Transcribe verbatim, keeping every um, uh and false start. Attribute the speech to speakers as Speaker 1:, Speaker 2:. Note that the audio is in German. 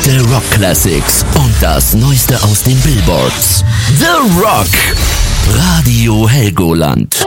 Speaker 1: Beste Rock Classics und das Neueste aus den Billboards. The Rock. Radio Helgoland.